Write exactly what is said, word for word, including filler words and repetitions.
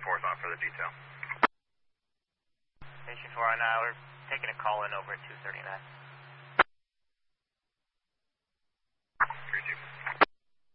four is on for the detail. Station four, now we're taking a call in over at two thirty-nine.